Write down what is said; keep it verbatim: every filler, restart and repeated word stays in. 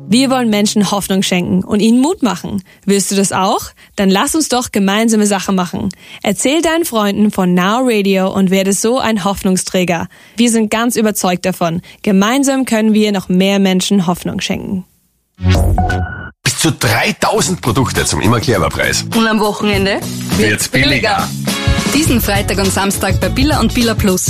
Wir wollen Menschen Hoffnung schenken und ihnen Mut machen. Willst du das auch? Dann lass uns doch gemeinsame Sache machen. Erzähl deinen Freunden von Now Radio und werde so ein Hoffnungsträger. Wir sind ganz überzeugt davon. Gemeinsam können wir noch mehr Menschen Hoffnung schenken. Bis zu dreitausend Produkte zum Immer-Clever-Preis. Und am Wochenende wird's billiger. Diesen Freitag und Samstag bei Billa und Billa Plus.